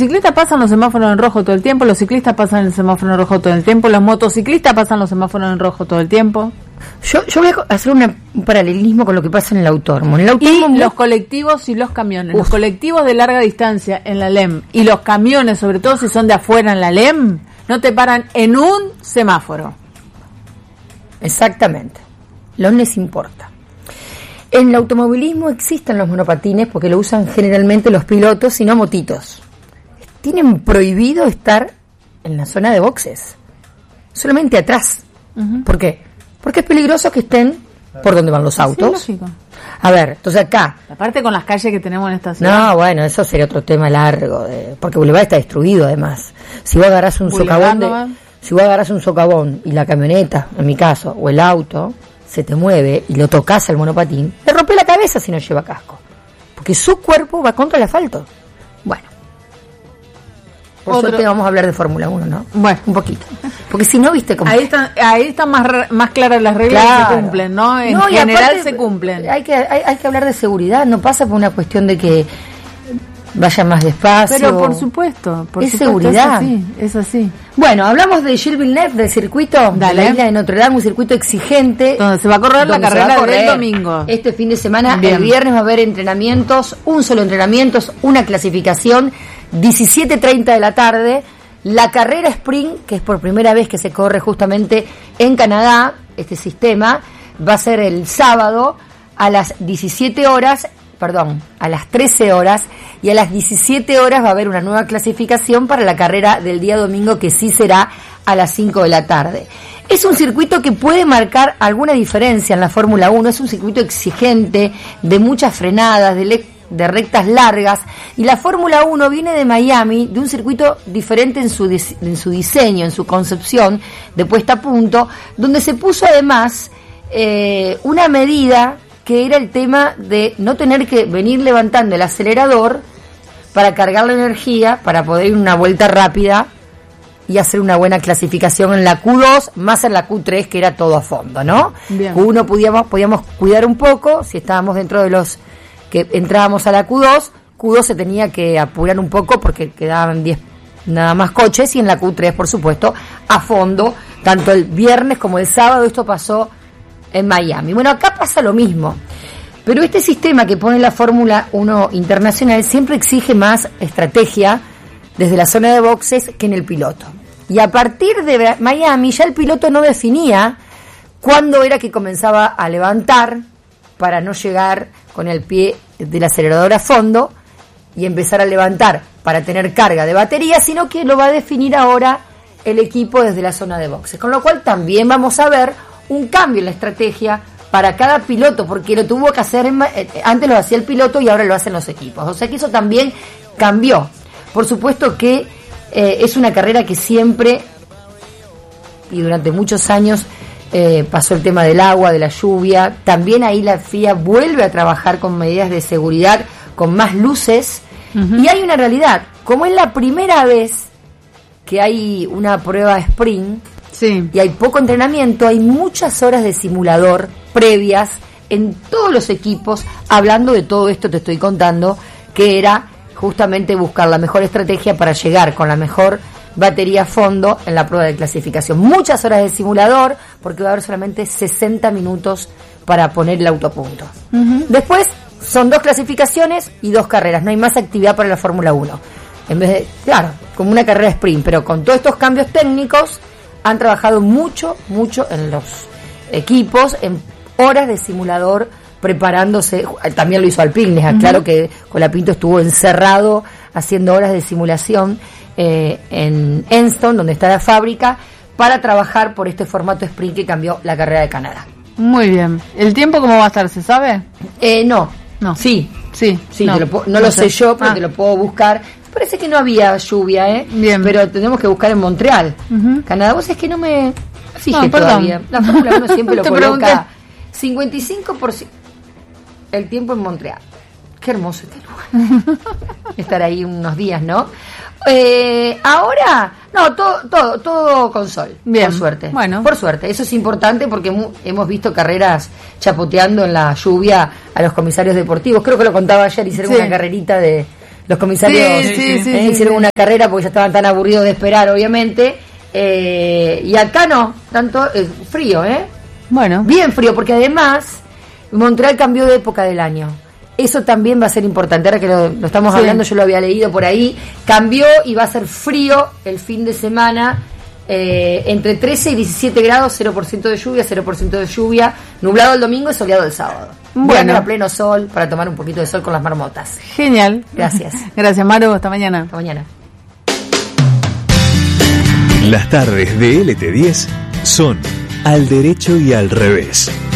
ciclistas pasan los semáforos en rojo todo el tiempo, los ciclistas pasan el semáforo en rojo todo el tiempo, los motociclistas pasan los semáforos en rojo todo el tiempo. Yo voy a hacer un paralelismo con lo que pasa en el autódromo. Y los colectivos y los camiones. Los colectivos de larga distancia en la LEM y los camiones, sobre todo si son de afuera en la LEM, no te paran en un semáforo. Exactamente. No les importa. En el automovilismo existen los monopatines porque lo usan generalmente los pilotos y no motitos. Tienen prohibido estar en la zona de boxes, solamente atrás. ¿Por qué? Porque es peligroso que estén por donde van los autos. Sí, lógico. A ver, entonces acá. Aparte con las calles que tenemos en esta ciudad. No, bueno, eso sería otro tema largo, porque Boulevard está destruido además. Si vos agarrás un socavón y la camioneta, en mi caso, o el auto, se te mueve y lo tocas al monopatín, le rompe la cabeza si no lleva casco. Porque su cuerpo va contra el asfalto. Bueno. Por suerte vamos a hablar de Fórmula 1, ¿no? Bueno, un poquito. Porque si no, viste cómo... Ahí están más claras las reglas, claro. Que se cumplen, ¿no? En general aparte, se cumplen. Hay que hablar de seguridad, no pasa por una cuestión de que vaya más despacio. Pero por supuesto seguridad. Es así. Bueno, hablamos de Gilles Villeneuve, del circuito de la isla de Notre Dame, un circuito exigente. Donde se va a correr la carrera del domingo. Este fin de semana, el viernes va a haber entrenamientos, un solo entrenamiento, una clasificación, 17:30 de la tarde. La carrera sprint, que es por primera vez que se corre justamente en Canadá, este sistema, va a ser el sábado a las 13 horas, y a las 17 horas va a haber una nueva clasificación para la carrera del día domingo, que sí será a las 5 de la tarde. Es un circuito que puede marcar alguna diferencia en la Fórmula 1, es un circuito exigente, de muchas frenadas, de rectas largas, y la Fórmula 1 viene de Miami, de un circuito diferente en su diseño, en su concepción de puesta a punto, donde se puso además una medida que era el tema de no tener que venir levantando el acelerador para cargar la energía, para poder ir una vuelta rápida y hacer una buena clasificación en la Q2, más en la Q3, que era todo a fondo, ¿no? Bien. Q1 podíamos cuidar un poco, si estábamos dentro de los que entrábamos a la Q2 se tenía que apurar un poco porque quedaban 10 nada más coches, y en la Q3, por supuesto, a fondo, tanto el viernes como el sábado. Esto pasó en Miami. Bueno, acá pasa lo mismo, pero este sistema que pone la Fórmula 1 internacional siempre exige más estrategia desde la zona de boxes que en el piloto. Y a partir de Miami ya el piloto no definía cuándo era que comenzaba a levantar para no llegar con el pie del acelerador a fondo y empezar a levantar para tener carga de batería, sino que lo va a definir ahora el equipo desde la zona de boxes. Con lo cual también vamos a ver un cambio en la estrategia para cada piloto, porque lo tuvo que hacer antes lo hacía el piloto y ahora lo hacen los equipos. O sea que eso también cambió. Por supuesto que es una carrera que siempre y durante muchos años pasó el tema del agua, de la lluvia. También ahí la FIA vuelve a trabajar con medidas de seguridad, con más luces. Y hay una realidad, como es la primera vez que hay una prueba sprint, sí, y hay poco entrenamiento, hay muchas horas de simulador previas en todos los equipos, hablando de todo esto te estoy contando, que era justamente buscar la mejor estrategia para llegar con la mejor batería a fondo en la prueba de clasificación. Muchas horas de simulador, porque va a haber solamente 60 minutos para poner el auto a punto. Después son 2 clasificaciones y 2 carreras, no hay más actividad para la Fórmula 1. En vez de, claro, como una carrera sprint, pero con todos estos cambios técnicos han trabajado mucho en los equipos, en horas de simulador, preparándose. También lo hizo Alpine, claro que Colapinto estuvo encerrado haciendo horas de simulación en Enston, donde está la fábrica, para trabajar por este formato sprint que cambió la carrera de Canadá. Muy bien. ¿El tiempo cómo va a estar, se sabe? No. Sí, no lo sé yo, pero te lo puedo buscar. Parece que no había lluvia, Bien. Pero tenemos que buscar en Montreal. Canadá, vos es que no me fijé todavía. La Fórmula 1 siempre lo coloca 55% el tiempo en Montreal. Qué hermoso este lugar. Estar ahí unos días, ¿no? Ahora, no, todo con sol. Bien. Por suerte. Bueno. Por suerte. Eso es importante porque hemos visto carreras chapoteando en la lluvia a los comisarios deportivos. Creo que lo contaba ayer, hicieron una carrerita de los comisarios hicieron una carrera porque ya estaban tan aburridos de esperar, obviamente. Y acá no, tanto frío, Bueno. Bien frío, porque además Montreal cambió de época del año. Eso también va a ser importante. Ahora que lo estamos hablando, yo lo había leído por ahí. Cambió y va a ser frío el fin de semana. Entre 13 y 17 grados, 0% de lluvia, nublado el domingo y soleado el sábado. Bueno, a pleno sol para tomar un poquito de sol con las marmotas. Genial. Gracias. Gracias, Maru. Hasta mañana. Hasta mañana. Las tardes de LT10 son al derecho y al revés.